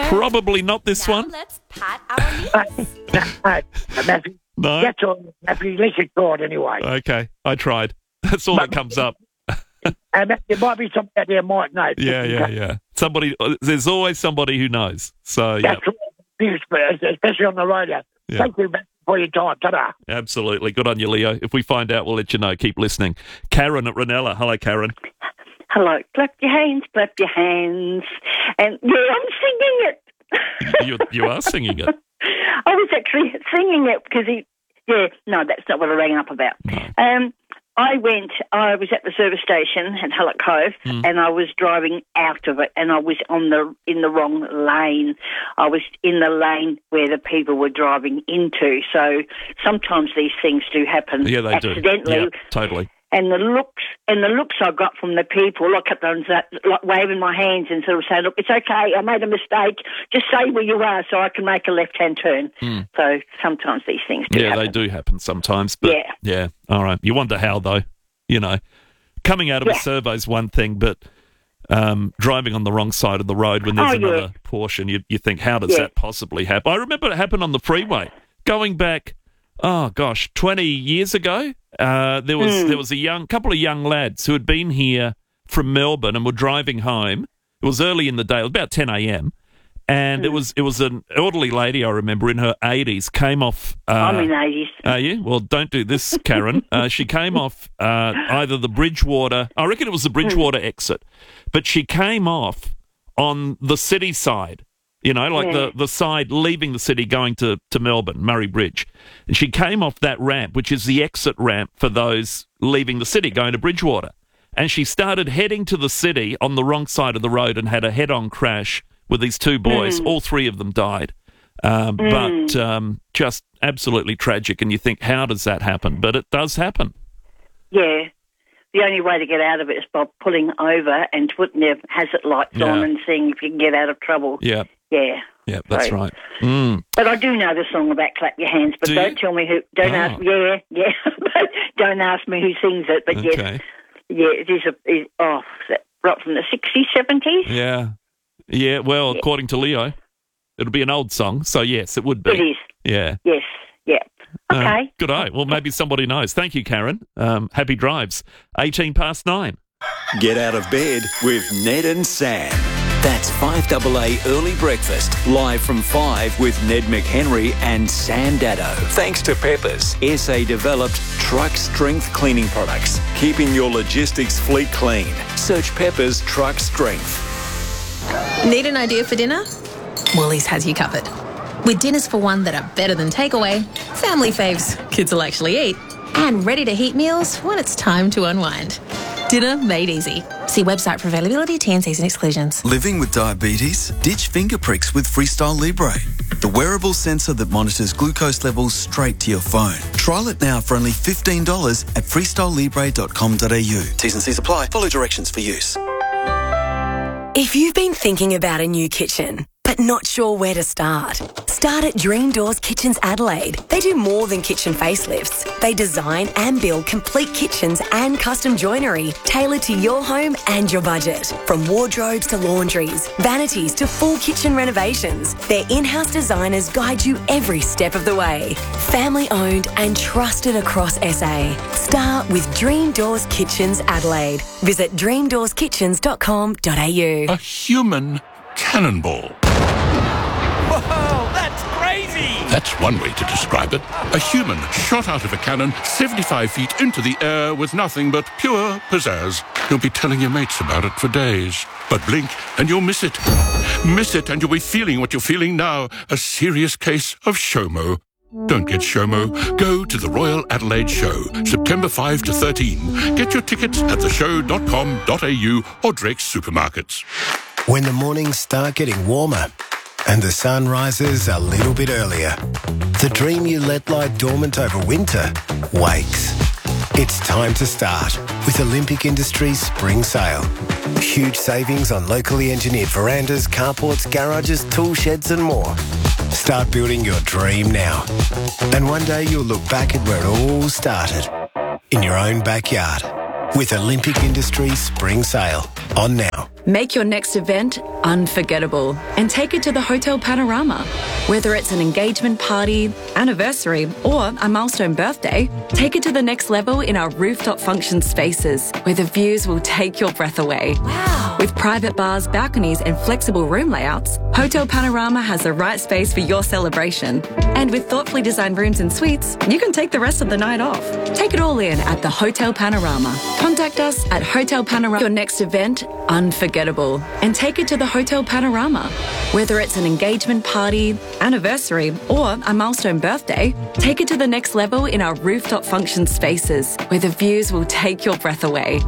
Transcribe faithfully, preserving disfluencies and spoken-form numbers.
Probably not this now one. let's pat our knees. Uh, Matthew, No? that's all, Matthew. At least you tried anyway. Okay, I tried. That's all that comes up. And there might be somebody out there who might know. Yeah, yeah, yeah. Somebody, there's always somebody who knows. So, yeah, That's right. Especially on the radio. Yeah. Thank you for your time. Ta-da. absolutely. Good on you, Leo. If we find out, we'll let you know. Keep listening. Karen at Ranella. Hello, Karen. Hello. Clap your hands, clap your hands. And yeah, I'm singing it. You, you are singing it. I was actually singing it because he, yeah, no, that's not what I rang up about. No. Um, I went, I was at the service station at Hullock Cove Mm. and I was driving out of it and I was on the, in the wrong lane. I was in the lane where the people were driving into. So sometimes these things do happen Yeah, they do. accidentally. Yeah, totally. And the looks and the looks I got from the people, I kept on like waving my hands and sort of saying, "Look, it's okay. I made a mistake. Just say where you are, so I can make a left-hand turn." Mm. So sometimes these things do Yeah, happen. they do happen sometimes. But Yeah. yeah, all right. You wonder how, though. You know, coming out of Yeah. a survey is one thing, but um, driving on the wrong side of the road when there's Oh, yeah. another portion, you, you think, how does Yeah. that possibly happen? I remember it happened on the freeway going back. Oh gosh, twenty years ago, uh, there was Mm. there was a young couple of young lads who had been here from Melbourne and were driving home. It was early in the day, it was about ten a.m. And it was it was an elderly lady, I remember, in her eighties, came off. Uh, I'm in eighties. Are you? Well, don't do this, Karen. uh, she came off uh, either the Bridgewater, I reckon it was the Bridgewater exit, but she came off on the city side. You know, like Yeah. the, the side leaving the city going to, to Melbourne, Murray Bridge. And she came off that ramp, which is the exit ramp for those leaving the city going to Bridgewater. And she started heading to the city on the wrong side of the road and had a head-on crash with these two boys. Mm. All three of them died. Um, Mm. But um, just absolutely tragic. And you think, how does that happen? But it does happen. Yeah. The only way to get out of it is by pulling over and putting their hazard lights Yeah. on and seeing if you can get out of trouble. Yeah, Yeah. yeah, that's Right. right. Mm. But I do know the song about clap your hands, but Do don't you? tell me who, don't Oh. ask, yeah, yeah, but don't ask me who sings it, but yes, Okay. yeah, it is a, it, oh, that- right from the sixties, seventies? Yeah. Yeah, well, Yeah. according to Leo, it'll be an old song. So, yes, it would be. It is, Yeah. yes, yeah. Uh, Okay. good eye. Well, maybe somebody knows. Thank you, Karen. Um, happy drives. eighteen past nine. Get out of bed with Ned and Sam. That's five A A Early Breakfast, live from five with Ned McHenry and Sam Dado. Thanks to Peppers, S A-developed truck strength cleaning products, keeping your logistics fleet clean. Search Peppers Truck Strength. Need an idea for dinner? Woolies has you covered. With dinners for one that are better than takeaway, family faves kids will actually eat, and ready-to-heat meals when it's time to unwind. Dinner made easy. See website for availability, T N Cs and exclusions. Living with diabetes? Ditch finger pricks with Freestyle Libre, the wearable sensor that monitors glucose levels straight to your phone. Trial it now for only fifteen dollars at freestyle libre dot com dot a u. T's and C's apply. Follow directions for use. If you've been thinking about a new kitchen, but not sure where to start, start at Dream Doors Kitchens Adelaide. They do more than kitchen facelifts. They design and build complete kitchens and custom joinery tailored to your home and your budget. From wardrobes to laundries, vanities to full kitchen renovations, their in-house designers guide you every step of the way. Family owned and trusted across S A. Start with Dream Doors Kitchens Adelaide. Visit dream doors kitchens dot com dot a u. A human cannonball. Whoa, that's crazy! That's one way to describe it. A human shot out of a cannon seventy-five feet into the air with nothing but pure pizzazz. You'll be telling your mates about it for days. But blink and you'll miss it. Miss it and you'll be feeling what you're feeling now. A serious case of SHOMO. Don't get SHOMO. Go to the Royal Adelaide Show, September fifth to thirteenth. Get your tickets at the show dot com dot a u or Drake's Supermarkets. When the mornings start getting warmer and the sun rises a little bit earlier, the dream you let lie dormant over winter wakes. It's time to start with Olympic Industries Spring Sale. Huge savings on locally engineered verandas, carports, garages, tool sheds and more. Start building your dream now. And one day you'll look back at where it all started, in your own backyard. With Olympic Industries Spring Sale on now. Make your next event unforgettable and take it to the Hotel Panorama. Whether it's an engagement party, anniversary, or a milestone birthday, take it to the next level in our rooftop function spaces, where the views will take your breath away. Wow! With private bars, balconies, and flexible room layouts, Hotel Panorama has the right space for your celebration. And with thoughtfully designed rooms and suites, you can take the rest of the night off. Take it all in at the Hotel Panorama. Contact us at Hotel Panorama. Your next event unforgettable and take it to the Hotel Panorama. Whether it's an engagement party, anniversary, or a milestone birthday, take it to the next level in our rooftop function spaces, where the views will take your breath away.